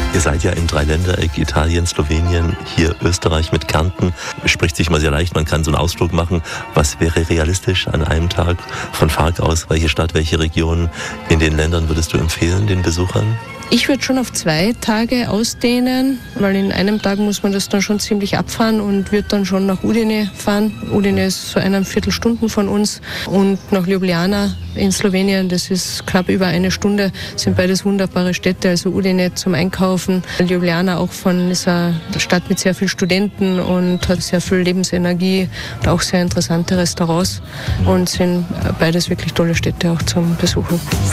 Ihr seid ja im Dreiländereck, Italien, Slowenien, hier Österreich mit Kärnten. Spricht sich mal sehr leicht, man kann so einen Ausflug machen. Was wäre realistisch an einem Tag von Fark aus? Welche Stadt, welche Region in den Ländern würdest du empfehlen, den Besuchern? Ich würde schon auf 2 Tage ausdehnen, weil in einem Tag muss man das dann schon ziemlich abfahren und wird dann schon nach Udine fahren. Udine ist so 1,25 Stunden von uns und nach Ljubljana in Slowenien, das ist knapp über 1 Stunde, sind beides wunderbare Städte, also Udine zum Einkaufen, Ljubljana auch ist eine Stadt mit sehr vielen Studenten und hat sehr viel Lebensenergie und auch sehr interessante Restaurants und sind beides wirklich tolle Städte auch zum Besuchen.